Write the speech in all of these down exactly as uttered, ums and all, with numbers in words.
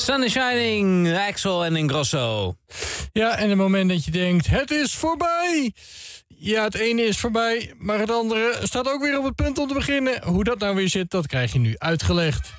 Sun is Shining, Axel en Ingrosso. Ja, en het moment dat je denkt, het is voorbij. Ja, het ene is voorbij, maar het andere staat ook weer op het punt om te beginnen. Hoe dat nou weer zit, dat krijg je nu uitgelegd.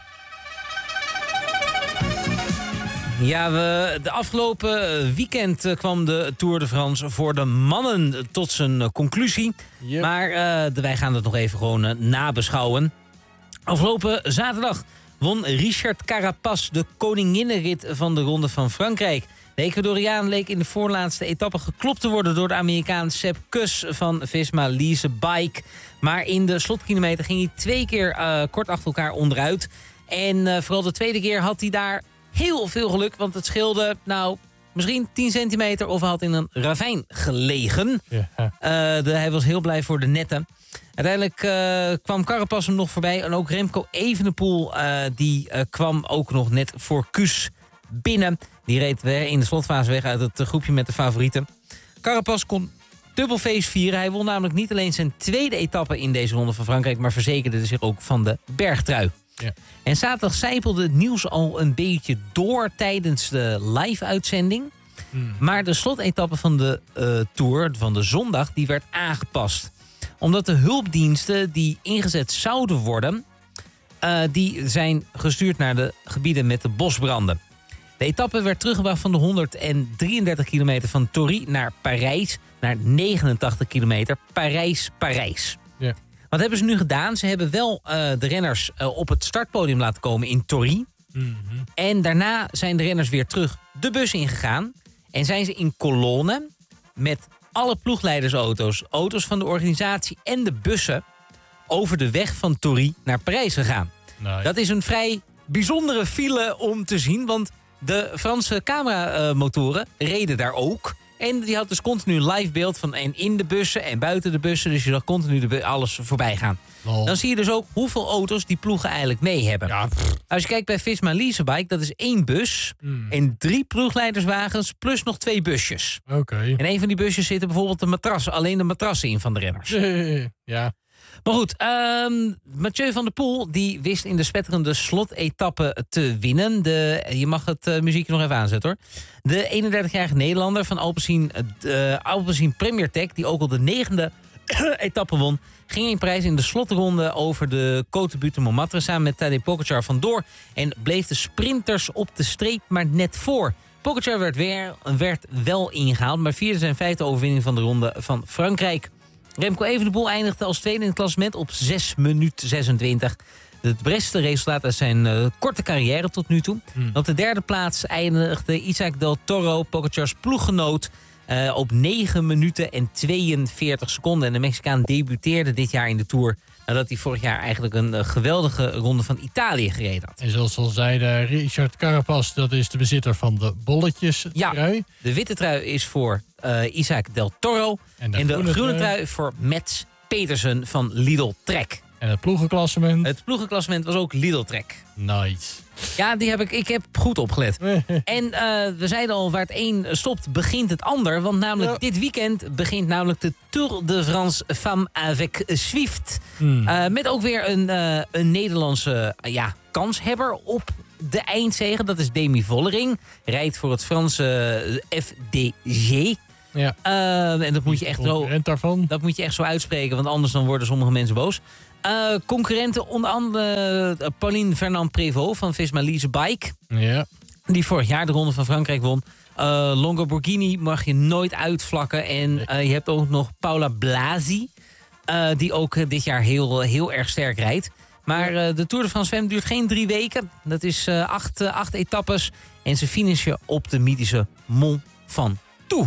Ja, we, de afgelopen weekend kwam de Tour de France voor de mannen tot zijn conclusie. Yep. Maar uh, wij gaan het nog even gewoon uh, nabeschouwen. Afgelopen zaterdag won Richard Carapaz de koninginnenrit van de Ronde van Frankrijk. De Ecuadoriaan leek in de voorlaatste etappe geklopt te worden door de Amerikaan Sepp Kuss van Visma Lease Bike. Maar in de slotkilometer ging hij twee keer uh, kort achter elkaar onderuit. En uh, vooral de tweede keer had hij daar heel veel geluk, want het scheelde nou misschien tien centimeter of hij had in een ravijn gelegen. Ja. Uh, de, hij was heel blij voor de netten. Uiteindelijk uh, kwam Carapaz hem nog voorbij en ook Remco Evenepoel uh, die uh, kwam ook nog net voor Kuss binnen. Die reed weer in de slotfase weg uit het groepje met de favorieten. Carapaz kon dubbel feest vieren. Hij won namelijk niet alleen zijn tweede etappe in deze Ronde van Frankrijk, maar verzekerde zich ook van de bergtrui. Ja. En zaterdag zijpelde het nieuws al een beetje door tijdens de live-uitzending. Hmm. Maar de slotetappe van de uh, Tour, van de zondag, die werd aangepast. Omdat de hulpdiensten die ingezet zouden worden, uh, die zijn gestuurd naar de gebieden met de bosbranden. De etappe werd teruggebracht van de honderddrieëndertig kilometer van Tory naar Parijs, naar negenentachtig kilometer, Parijs-Parijs. Ja. Wat hebben ze nu gedaan? Ze hebben wel uh, de renners uh, op het startpodium laten komen in Tory. Mm-hmm. En daarna zijn de renners weer terug de bus ingegaan. En zijn ze in kolonne met alle ploegleidersauto's, auto's van de organisatie en de bussen over de weg van Tory naar Parijs gegaan. Nice. Dat is een vrij bijzondere file om te zien, want de Franse cameramotoren reden daar ook. En die had dus continu live beeld van en in de bussen en buiten de bussen. Dus je zag continu de, alles voorbij gaan. Oh. Dan zie je dus ook hoeveel auto's die ploegen eigenlijk mee hebben. Ja, als je kijkt bij Visma Lease Bike, dat is één bus mm. en drie ploegleiderswagens plus nog twee busjes. Oké. Okay. En een van die busjes zitten bijvoorbeeld de matrassen, alleen de matrassen in van de renners. Ja. Maar goed, um, Mathieu van der Poel die wist in de spetterende slotetappe te winnen. De, je mag het uh, muziekje nog even aanzetten hoor. De eenendertigjarige Nederlander van Alpecin, uh, Alpecin Premier Tech, die ook al de negende etappe won, ging in prijs in de slotronde over de Côte Butte Montmartre samen met Tadej Pogacar vandoor en bleef de sprinters op de streep maar net voor. Pogacar werd, weer, werd wel ingehaald, maar vierde zijn vijfde overwinning van de Ronde van Frankrijk. Remco Evenepoel eindigde als tweede in het klassement op zes minuten zesentwintig. Het beste resultaat uit zijn uh, korte carrière tot nu toe. Hmm. Op de derde plaats eindigde Isaac Del Toro, Pogacars ploeggenoot, uh, op negen minuten en tweeënveertig seconden. En de Mexicaan debuteerde dit jaar in de Tour nadat hij vorig jaar eigenlijk een uh, geweldige ronde van Italië gereden had. En zoals al zeiden, Richard Carapaz, dat is de bezitter van de bolletjes trui. Ja, de witte trui is voor uh, Isaac Del Toro en de, en de groene, groene trui, trui voor Mats Petersen van Lidl Trek. En het ploegenklassement? Het ploegenklassement was ook Lidl Trek. Nice. Ja, die heb ik, ik heb goed opgelet. En uh, we zeiden al, waar het een stopt, begint het ander. Want namelijk ja. dit weekend begint namelijk de Tour de France Femme avec Zwift. Hmm. Uh, met ook weer een, uh, een Nederlandse uh, ja, kanshebber op de eindzege. Dat is Demi Vollering. Rijdt voor het Franse uh, F D G. Ja. Uh, en dat moet je echt zo, dat moet je echt zo uitspreken, want anders dan worden sommige mensen boos. Uh, concurrenten onder andere uh, Pauline Fernand-Prévot van Visma Lease Bike. Ja. Die vorig jaar de Ronde van Frankrijk won. Uh, Longoborghini mag je nooit uitvlakken. En uh, je hebt ook nog Paula Blasi. Uh, die ook uh, dit jaar heel, uh, heel erg sterk rijdt. Maar uh, de Tour de France Femme duurt geen drie weken. Dat is uh, acht, uh, acht etappes. En ze finishen op de mythische Mont Ventoux.